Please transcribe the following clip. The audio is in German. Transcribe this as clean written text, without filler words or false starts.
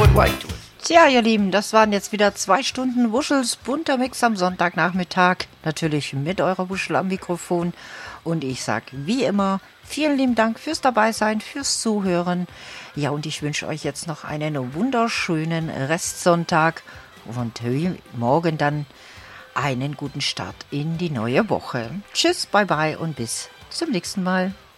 right to it. Tja, ihr Lieben, das waren jetzt wieder 2 Stunden Wuschels bunter Mix am Sonntagnachmittag. Natürlich mit eurer Wuschel am Mikrofon. Und ich sag wie immer, vielen lieben Dank fürs Dabeisein, fürs Zuhören. Ja, und ich wünsche euch jetzt noch einen wunderschönen Restsonntag und morgen dann einen guten Start in die neue Woche. Tschüss, bye bye und bis zum nächsten Mal.